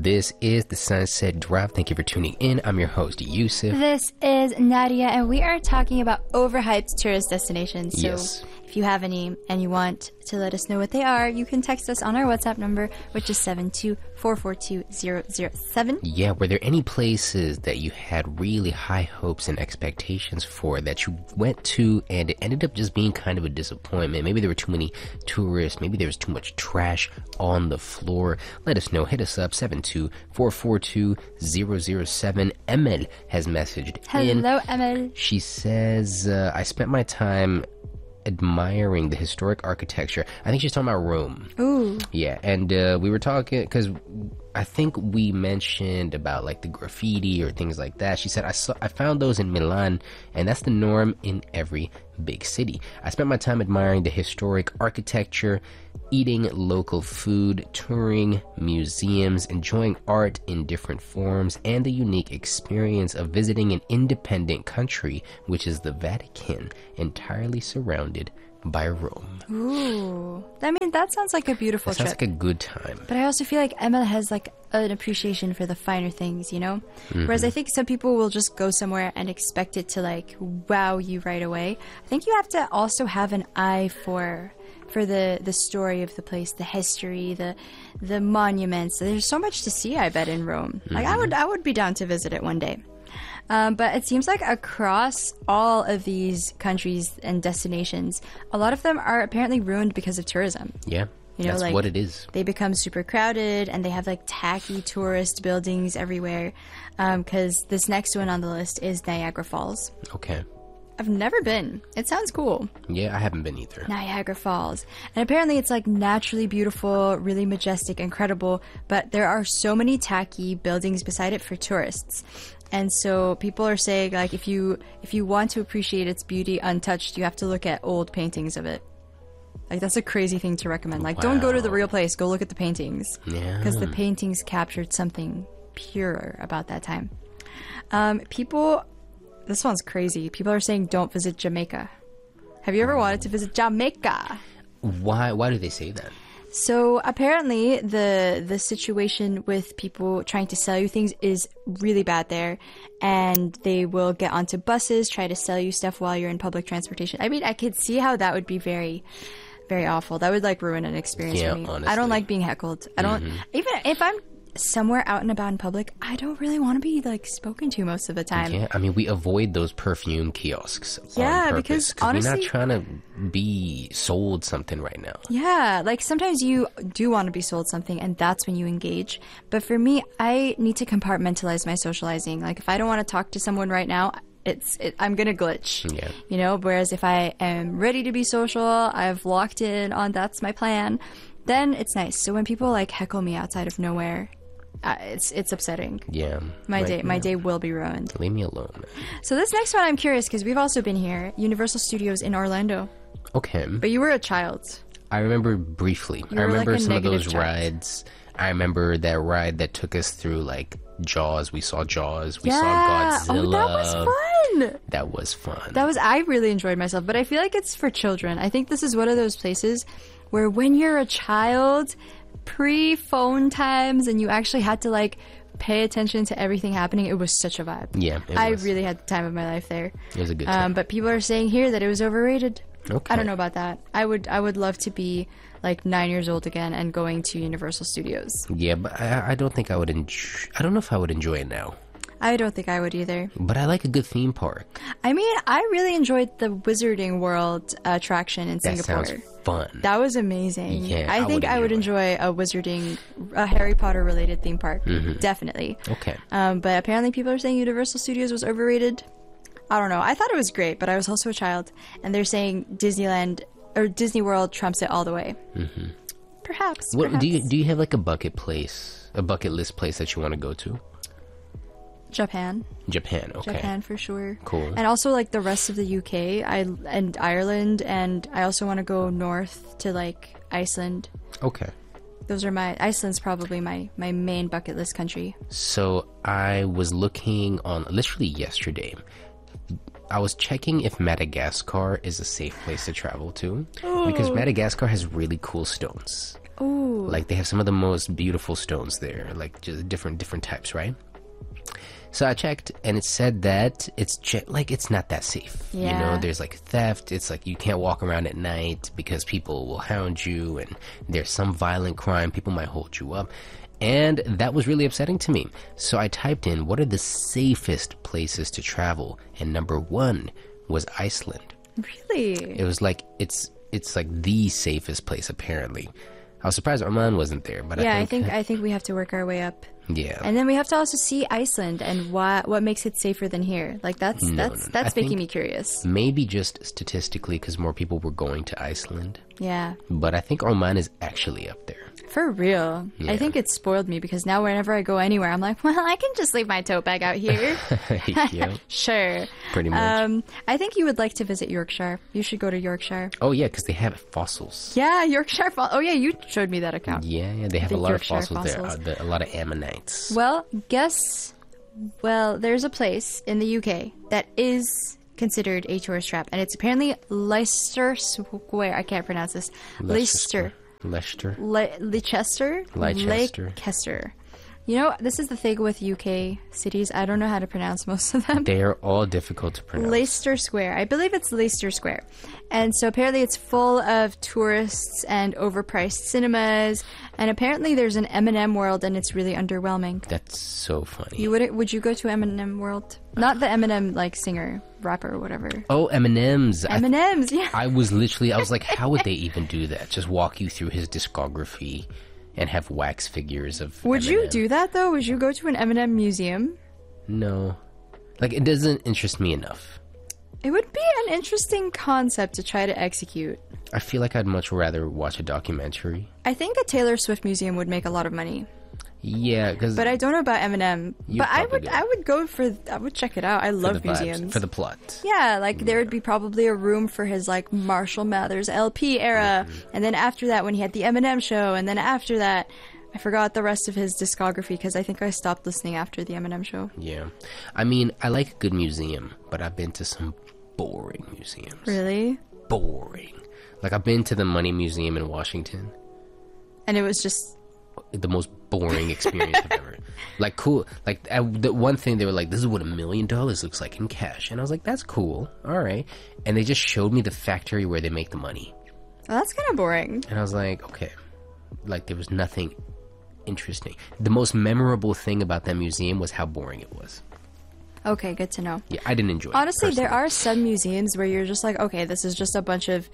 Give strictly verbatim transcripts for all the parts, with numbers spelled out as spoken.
This is the Sunset Drive. Thank you for tuning in. I'm your host, Yusuf. This is Nadia, and we are talking about overhyped tourist destinations. So Yes. if you have any and you want to let us know what they are, you can text us on our WhatsApp number, which is seven two four four two zero zero seven. Yeah, were there any places that you had really high hopes and expectations for that you went to and it ended up just being kind of a disappointment? Maybe there were too many tourists, maybe there was too much trash on the floor. Let us know. Hit us up, seven two four four two zero zero seven. Emel has messaged in. Hello, Emil. She says, uh, I spent my time admiring the historic architecture. I think she's talking about Rome. Ooh. Yeah, and uh, we were talking because I think we mentioned about like the graffiti or things like that. She said I saw I found those in Milan, and that's the norm in every big city. I spent my time admiring the historic architecture, eating local food, touring museums, enjoying art in different forms, and the unique experience of visiting an independent country, which is the Vatican, entirely surrounded by Rome. Ooh. I mean, that sounds like a beautiful That sounds trip. like a good time. But I also feel like Emma has like an appreciation for the finer things, you know? Mm-hmm. Whereas I think some people will just go somewhere and expect it to like wow you right away. I think you have to also have an eye for for the the story of the place, the history, the the monuments. There's so much to see, I bet, in Rome. Mm-hmm. Like I would I would be down to visit it one day. Um, but it seems like across all of these countries and destinations, a lot of them are apparently ruined because of tourism. Yeah, You know, that's like, what it is. They become super crowded and they have like tacky tourist buildings everywhere. Because this next one on the list is Niagara Falls. Okay. I've never been. It sounds cool. Yeah, I haven't been either. Niagara Falls. And apparently it's like naturally beautiful, really majestic, incredible, but there are so many tacky buildings beside it for tourists. And so people are saying like if you if you want to appreciate its beauty untouched, you have to look at old paintings of it. Like that's a crazy thing to recommend. Like don't go to the Wow. real place, go look at the paintings. Yeah. Because the paintings captured something purer about that time. Um, people This one's crazy. People are saying don't visit Jamaica. Have you ever wanted to visit Jamaica? Why why do they say that? So apparently the the situation with people trying to sell you things is really bad there, and they will get onto buses, try to sell you stuff while you're in public transportation. I mean, I could see how that would be very, very awful. That would like ruin an experience Yeah, for me. I honestly. don't like being heckled. I don't even if I'm somewhere out and about in public, I don't really want to be like spoken to most of the time. Yeah, I mean, we avoid those perfume kiosks. Yeah, on because purpose, we're not honestly- trying to be sold something right now. Yeah, like sometimes you do want to be sold something and that's when you engage. But for me, I need to compartmentalize my socializing. Like if I don't want to talk to someone right now, it's it, I'm going to glitch. Yeah. You know, whereas if I am ready to be social, I've locked in on that's my plan, then it's nice. So when people like heckle me outside of nowhere, uh, it's it's upsetting. Yeah. My Like, day my yeah, day will be ruined. Leave me alone. So this next one I'm curious because we've also been here, Universal Studios in Orlando. Okay. But you were a child. I remember briefly. You I were like remember a some of negative those child. rides. I remember that ride that took us through like Jaws. We saw Jaws. We yeah. saw Godzilla. Oh, that was fun. That was fun. That was I really enjoyed myself, but I feel like it's for children. I think this is one of those places where when you're a child, pre-phone times, and you actually had to like pay attention to everything happening, it was such a vibe. Yeah, it I was. really had the time of my life there. It was a good time. Um, but people are saying here that it was overrated. Okay. I don't know about that. I would I would love to be like nine years old again and going to Universal Studios. Yeah, but I, I don't think I would enjoy. I don't know if I would enjoy it now. I don't think I would either. But I like a good theme park. I mean, I really enjoyed the Wizarding World attraction in That Singapore. sounds fun. That was amazing. Yeah, I I think would I would enjoy enjoy a Wizarding, a Harry Potter related theme park. Definitely. Okay. Um, but apparently people are saying Universal Studios was overrated. I don't know. I thought it was great, but I was also a child. And they're saying Disneyland or Disney World trumps it all the way. Mm-hmm. Perhaps. What perhaps. do you do? You have like a bucket place, a bucket list place that you want to go to? Japan. Japan. Okay. Japan for sure. Cool. And also like the rest of the U K, I and Ireland, and I also want to go north to like Iceland. Okay. Those are my Iceland's probably my my main bucket list country. So I was looking on literally yesterday. I was checking if Madagascar is a safe place to travel to because Madagascar has really cool stones. Ooh. Ooh. Like they have some of the most beautiful stones there, like just different different types, right? So I checked, and it said that it's ge- like it's not that safe. Yeah. You know, there's like theft. It's like you can't walk around at night because people will hound you, and there's some violent crime. People might hold you up, and that was really upsetting to me. So I typed in, what are the safest places to travel? And number one was Iceland. Really? It was like it's it's like the safest place apparently. I was surprised Oman wasn't there, but Yeah, I I think, think I think we have to work our way up. yeah. And then we have to also see Iceland and what what makes it safer than here. Like that's No, that's no, no. that's I making think- me curious. Maybe just statistically because more people were going to Iceland, Yeah. but I think Oman is actually up there. For real. Yeah. I think it spoiled me because now whenever I go anywhere, I'm like, well, I can just leave my tote bag out here. Yeah, Sure. pretty much. Um, I think you would like to visit Yorkshire. You should go to Yorkshire. Oh yeah, because they have fossils. Yeah, Yorkshire. Fo- oh, yeah, you showed me that account. Yeah, yeah, they have The a lot Yorkshire of fossils, there. fossils. Uh, the, a lot of ammonites. Well, guess. Well, there's a place in the U K that is considered a tourist trap, and it's apparently Leicester Square. I can't pronounce this. Leicester. Leicester. Le- Leicester? Leicester. Leicester. You know, this is the thing with U K cities. I don't know how to pronounce most of them. They are all difficult to pronounce. Leicester Square. I believe it's Leicester Square. And so apparently it's full of tourists and overpriced cinemas. And apparently there's an M and M world and it's really underwhelming. That's so funny. You would would you go to M and M world? Not the M and M like singer, rapper, or whatever. Oh, M and M's. M and M's, yeah. I was literally, I was like, how would they even do that? Just walk you through his discography and have wax figures of Would you Eminem. do that though? Would you go to an M and M museum? No. Like, it doesn't interest me enough. It would be an interesting concept to try to execute. I feel like I'd much rather watch a documentary. I think a Taylor Swift museum would make a lot of money. Yeah, because But I don't know about M and M. You'd But I probably would do. I would go for I would check it out. I for love the vibes, museums. for the plot. Yeah, like there would be probably a room for his like Marshall Mathers L P era, Mm-hmm. and then after that when he had the M and M show, and then after that I forgot the rest of his discography because I think I stopped listening after the M and M show. Yeah. I mean, I like a good museum, but I've been to some boring museums. Really? Boring. Like, I've been to the Money Museum in Washington. And it was just The most boring experience I've ever. Like, cool. Like, I, the one thing they were like, this is what a million dollars looks like in cash. And I was like, that's cool. All right. And they just showed me the factory where they make the money. well, that's kind of boring. And I was like, okay. Like, there was nothing interesting. The most memorable thing about that museum was how boring it was. Okay, good to know. Yeah, I didn't enjoy it. Honestly, there personally. are some museums where you're just like, okay, this is just a bunch of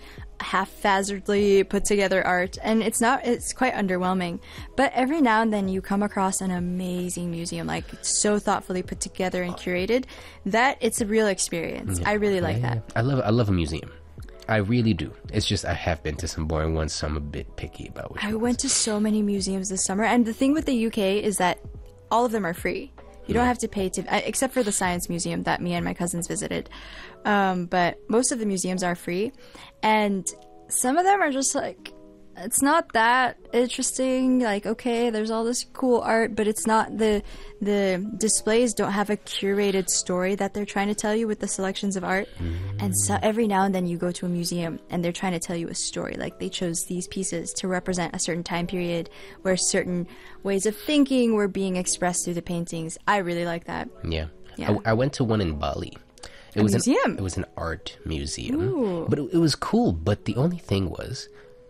haphazardly put together art, and it's not, it's quite underwhelming. But every now and then you come across an amazing museum, like so thoughtfully put together and curated, that it's a real experience. I really like Yeah, that. yeah. I love I love a museum. I really do. It's just I have been to some boring ones, so I'm a bit picky about which I ones. went to so many museums this summer, and the thing with the U K is that all of them are free. You don't have to pay to, uh, except for the Science Museum that me and my cousins visited. Um, but most of the museums are free, and some of them are just like, it's not that interesting. Like, okay, there's all this cool art, but it's not the the displays don't have a curated story that they're trying to tell you with the selections of art. And so every now and then you go to a museum and they're trying to tell you a story. Like they chose these pieces to represent a certain time period where certain ways of thinking were being expressed through the paintings. I really like that. Yeah. Yeah. I, I went to one in Bali. It A was museum? An, it was an art museum, Ooh. but it, it was cool. But the only thing was,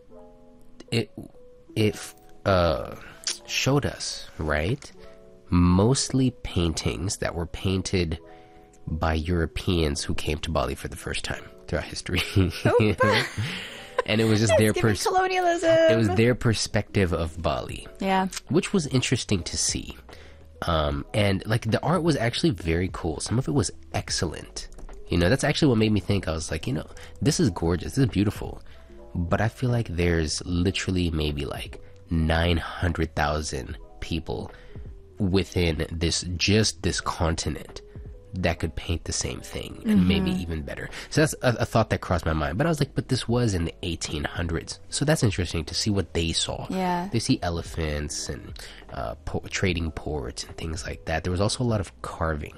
it it uh, showed us right mostly paintings that were painted by Europeans who came to Bali for the first time throughout history, and it was just their Giving pers- colonialism. it was their perspective of Bali, Yeah. which was interesting to see. Um, and like the art was actually very cool. Some of it was excellent. You know, that's actually what made me think. I was like, you know, this is gorgeous. This is beautiful. But I feel like there's literally maybe like nine hundred thousand people within this, just this continent that could paint the same thing and maybe even better. So that's a, a thought that crossed my mind. But I was like, but this was in the eighteen hundreds. So that's interesting to see what they saw. Yeah. They see elephants and uh, po- trading ports and things like that. There was also a lot of carving.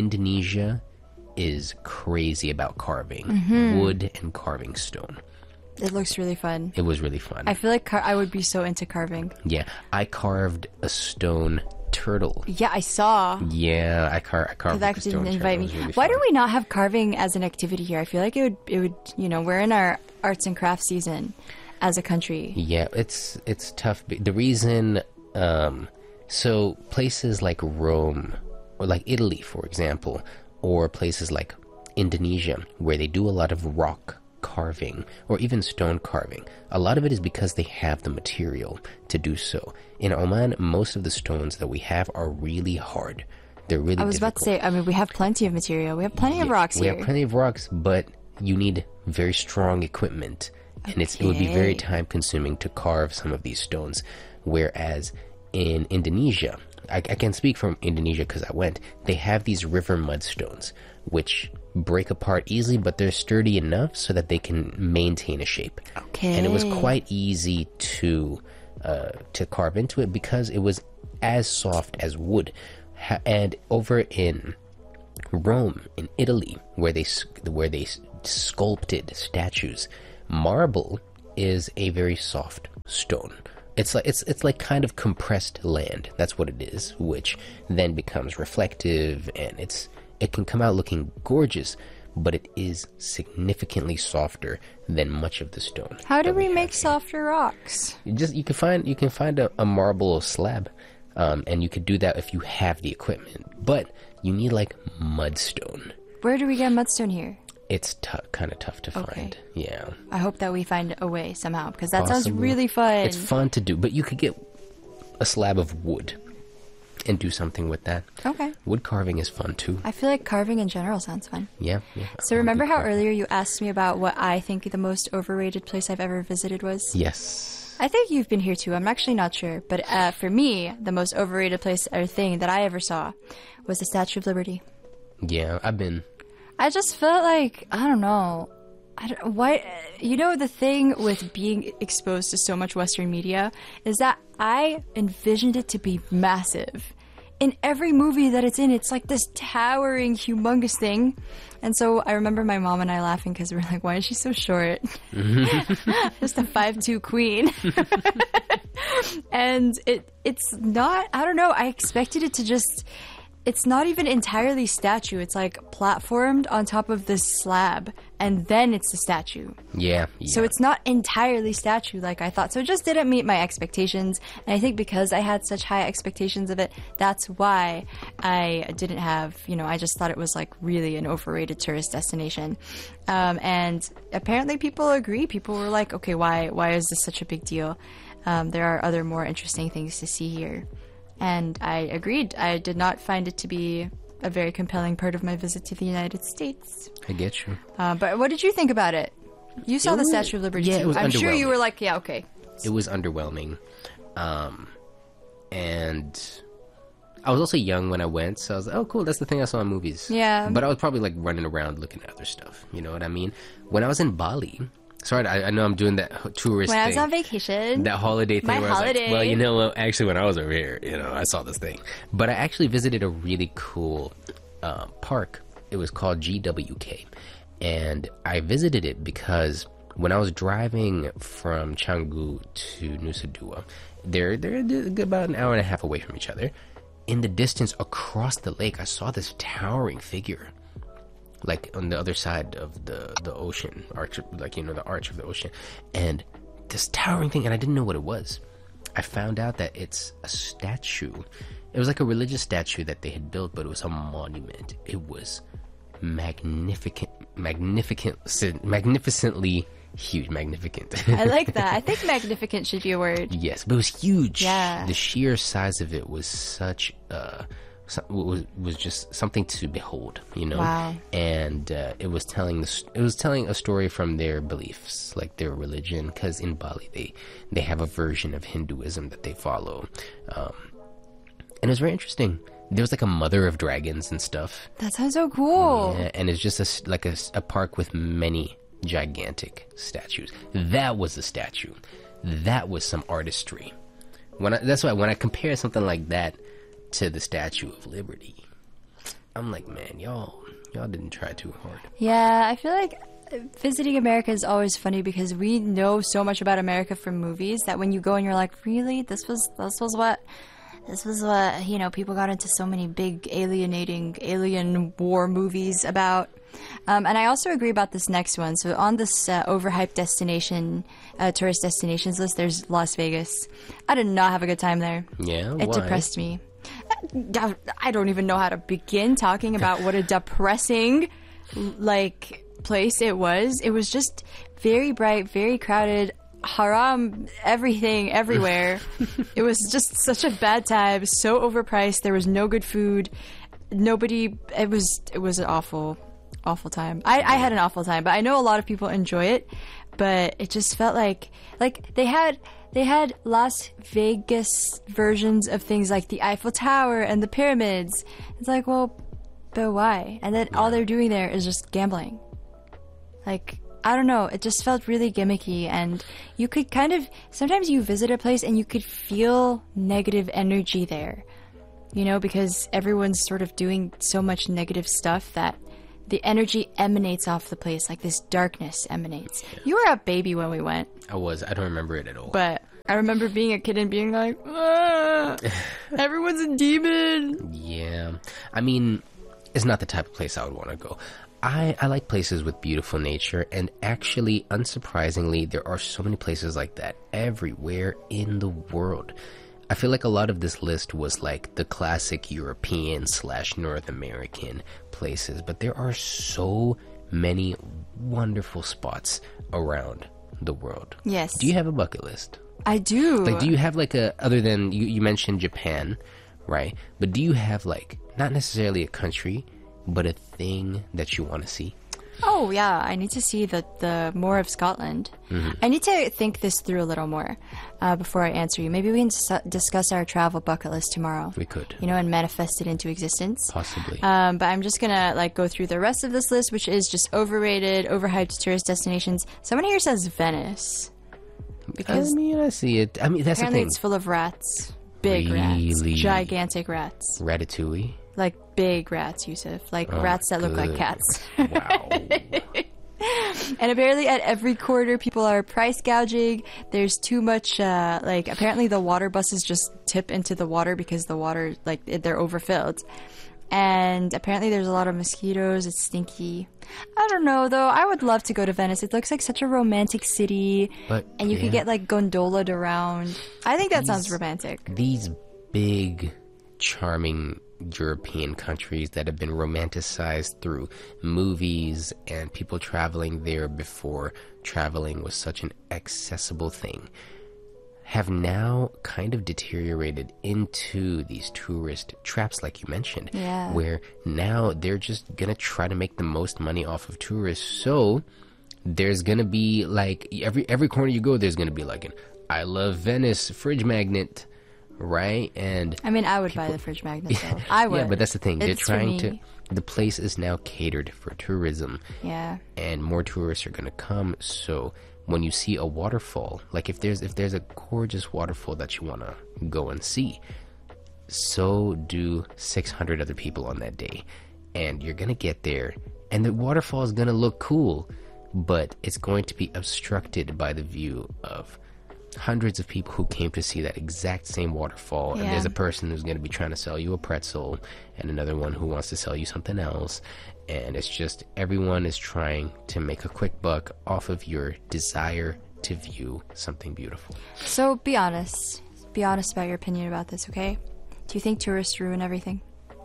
Indonesia is crazy about carving wood and carving stone. It looks really fun. It was really fun. I feel like car- I would be so into carving. Yeah, I carved a stone turtle. Yeah, I saw. Yeah, I, car- I carved That a stone didn't turtle. invite It me. was really Why fun. do we not have carving as an activity here? I feel like it would. It would. You know, we're in our arts and crafts season as a country. Yeah, it's it's tough. The reason, um, so places like Rome, or like Italy, for example, or places like Indonesia, where they do a lot of rock carving or even stone carving, a lot of it is because they have the material to do so. In Oman, most of the stones that we have are really hard. They're really I was difficult. about to say. I mean, we have plenty of material. We have plenty of Yeah, rocks we here. have plenty of rocks, but you need very strong equipment, and it's it would be very Okay. time consuming to carve some of these stones. Whereas in Indonesia, I, I can speak from Indonesia because I went. They have these river mudstones, which break apart easily, but they're sturdy enough so that they can maintain a shape. Okay. And it was quite easy to uh, to carve into it because it was as soft as wood. Ha- and over in Rome, in Italy, where they s- where they s- sculpted statues, marble is a very soft stone. It's like it's it's like kind of compressed land. That's what it is, which then becomes reflective, and it's it can come out looking gorgeous, but it is significantly softer than much of the stone. How do that we have make here. softer rocks? You just you can find you can find a, a marble slab, um, and you could do that if you have the equipment. But you need like mudstone. Where do we get mudstone here? It's t- kind of tough to Okay. find. Yeah, I hope that we find a way somehow because that sounds Possibly. really fun. It's fun to do, but you could get a slab of wood and do something with that. Okay. Wood carving is fun too. I feel like carving in general sounds fun. Yeah, yeah. So I remember like how carving. earlier you asked me about what I think the most overrated place I've ever visited was? Yes. I think you've been here too. I'm actually not sure. But uh, for me, the most overrated place or thing that I ever saw was the Statue of Liberty. Yeah, I've been. I just felt like, I don't know. I don't, why, you know, the thing with being exposed to so much Western media is that I envisioned it to be massive. In every movie that it's in, it's like this towering, humongous thing. And so I remember my mom and I laughing because we were like, why is she so short? Just a five two queen. And it it's not, I don't know, I expected it to just, it's not even entirely statue. It's like platformed on top of this slab, and then it's the statue. Yeah, yeah. So it's not entirely statue like I thought. So it just didn't meet my expectations. And I think because I had such high expectations of it, that's why I didn't have, you know, I just thought it was like really an overrated tourist destination. Um, and apparently people agree. People were like, okay, why, why is this such a big deal? Um, there are other more interesting things to see here. And I agreed. I did not find it to be a very compelling part of my visit to the United States. I get you. Uh, but what did you think about it? You saw It the was- Statue of Liberty yeah, too. it was I'm sure you underwhelming. were like, yeah, okay. It was underwhelming. Um, and I was also young when I went, so I was like, oh, cool, that's the thing I saw in movies. Yeah. But I was probably like running around looking at other stuff. You know what I mean? When I was in Bali, sorry, I, I know I'm doing that h- tourist When I thing. was on vacation, that holiday thing My where I was holiday. like, well, you know what? Actually, when I was over here, you know, I saw this thing. But I actually visited a really cool uh, park. It was called G W K. And I visited it because when I was driving from Canggu to Nusa Dua, they're, they're they're about an hour and a half away from each other. In the distance, across the lake, I saw this towering figure. Like on the other side of the, the ocean, arch, like, you know, the arch of the ocean. And this towering thing, and I didn't know what it was. I found out that it's a statue. It was like a religious statue that they had built, but it was a monument. It was magnificent, magnificent, magnificently huge, magnificent. I like that. I think magnificent should be a word. Yes, but it was huge. Yeah. The sheer size of it was such uh so- was was just something to behold, you know. Wow. And uh, it was telling this it was telling a story from their beliefs, like their religion, because in Bali they they have a version of Hinduism that they follow, um, and it was very interesting. There was like a mother of dragons and stuff, That sounds so cool. yeah, and it's just a s like a, s- a park with many gigantic statues. That was a statue. That was some artistry. When I, that's why when I compare something like that to the Statue of Liberty, I'm like, man, y'all, y'all didn't try too hard. Yeah, I feel like visiting America is always funny because we know so much about America from movies that when you go and you're like, really? This was this was what this was what, you know, people got into so many big alienating alien war movies about. Um, and I also agree about this next one. So on this uh, overhyped destination, uh, tourist destinations list, there's Las Vegas. I did not have a good time there. Yeah, It why? depressed me. I I don't even know how to begin talking about what a depressing, like, place it was. It was just very bright, very crowded, haram, everything, everywhere. It was just such a bad time, so overpriced. There was no good food. Nobody. It was. It was an awful, awful time. I, I had an awful time, but I know a lot of people enjoy it. But it just felt like like they had. They had Las Vegas versions of things like the Eiffel Tower and the pyramids. It's like, well, but why? And then all they're doing there is just gambling. Like, I don't know. It just felt really gimmicky. And you could kind of, sometimes you visit a place and you could feel negative energy there. You know, because everyone's sort of doing so much negative stuff that the energy emanates off the place, like this darkness emanates. You were a baby when we went. I was. I don't remember it at all. But I remember being a kid and being like, ah, everyone's a demon. Yeah. I mean, it's not the type of place I would want to go. I, I like places with beautiful nature, and actually, unsurprisingly, there are so many places like that everywhere in the world. I feel like a lot of this list was like the classic European slash North American places, but there are so many wonderful spots around the world. Yes. Do you have a bucket list? I do. Like, do you have like a, other than, you, you mentioned Japan, right? But do you have like, not necessarily a country, but a thing that you want to see? Oh, yeah. I need to see the, the more of Scotland. Mm-hmm. I need to think this through a little more uh, before I answer you. Maybe we can dis- discuss our travel bucket list tomorrow. We could. You know, and manifest it into existence. Possibly. Um, but I'm just going to like go through the rest of this list, which is just overrated, overhyped tourist destinations. Someone here says Venice. Because I mean, I see it. I mean, that's the apparently thing. it's full of rats. Big Really? rats. Gigantic rats. Ratatouille? Like big rats, Yusuf. Like Oh, rats that look like good. cats. Wow. And apparently at every quarter, people are price gouging. There's too much, uh, like, apparently the water buses just tip into the water because the water, like, they're overfilled. And apparently there's a lot of mosquitoes. It's stinky. I don't know, though. I would love to go to Venice. It looks like such a romantic city. But, and you yeah. could get, like, gondolaed around. I think that These- sounds romantic. These big, charming European countries that have been romanticized through movies and people traveling there before traveling was such an accessible thing have now kind of deteriorated into these tourist traps, like you mentioned, Yeah. where now they're just gonna try to make the most money off of tourists. So there's gonna be like every every corner you go, there's gonna be like an "I love Venice" fridge magnet, right? And I mean, I would buy the fridge magnet, though. I would. yeah, but that's the thing. They're It's for trying me. to. The place is now catered for tourism, Yeah. and more tourists are gonna come. So when you see a waterfall, like if there's if there's a gorgeous waterfall that you wanna go and see, so do six hundred other people on that day, and you're gonna get there, and the waterfall is gonna look cool, but it's going to be obstructed by the view of hundreds of people who came to see that exact same waterfall. And Yeah. there's a person who's going to be trying to sell you a pretzel, and another one who wants to sell you something else, and it's just everyone is trying to make a quick buck off of your desire to view something beautiful. So be honest. Be honest about your opinion about this, okay? Do you think tourists ruin everything?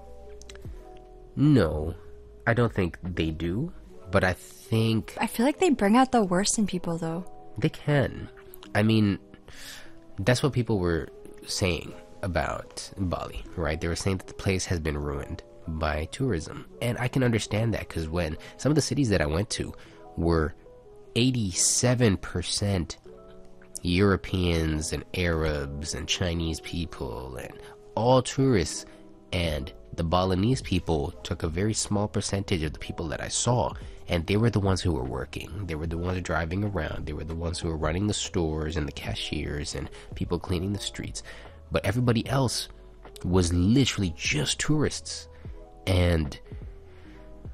No, I don't think they do, but I think I feel like they bring out the worst in people, though. they can. I mean, that's what people were saying about Bali, right? They were saying that the place has been ruined by tourism. And I can understand that, because when some of the cities that I went to were eighty-seven percent Europeans and Arabs and Chinese people and all tourists, and the Balinese people took a very small percentage of the people that I saw, and they were the ones who were working. They were the ones driving around. They were the ones who were running the stores and the cashiers and people cleaning the streets. But everybody else was literally just tourists. And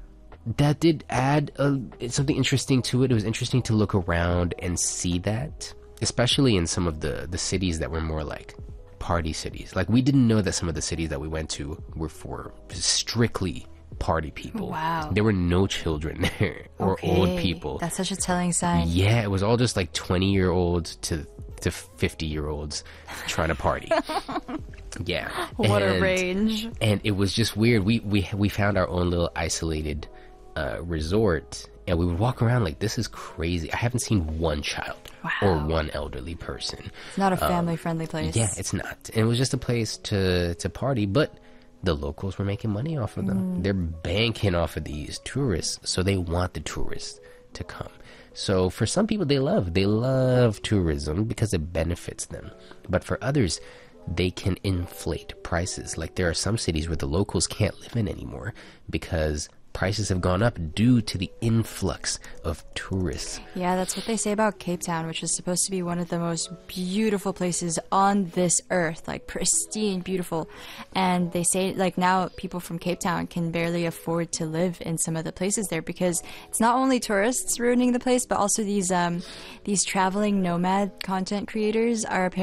that did add a, something interesting to it. It was interesting to look around and see that, especially in some of the, the cities that were more like party cities. Like, we didn't know that some of the cities that we went to were for strictly party people. Wow. There were no children there or Okay. old people. That's such a telling sign. Yeah, it was all just like twenty year olds to to fifty year olds trying to party. Yeah. What and, a range. And it was just weird. We we we found our own little isolated uh, resort, and we would walk around like, this is crazy. I haven't seen one child Wow. or one elderly person. It's not a family-friendly place. Yeah, it's not. And it was just a place to to party, but the locals were making money off of them. Mm. They're banking off of these tourists, so they want the tourists to come. So for some people, they love they love tourism because it benefits them. But for others, they can inflate prices. Like, there are some cities where the locals can't live in anymore because prices have gone up due to the influx of tourists. Yeah, that's what they say about Cape Town, which is supposed to be one of the most beautiful places on this earth, like pristine, beautiful. And they say, like, now people from Cape Town can barely afford to live in some of the places there because it's not only tourists ruining the place, but also these um these traveling nomad content creators are apparently